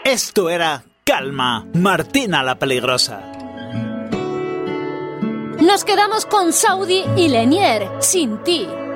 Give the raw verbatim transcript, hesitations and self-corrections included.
Esto era Calma, Martina la Peligrosa. Nos quedamos con Saudi y Lenier, Sin ti.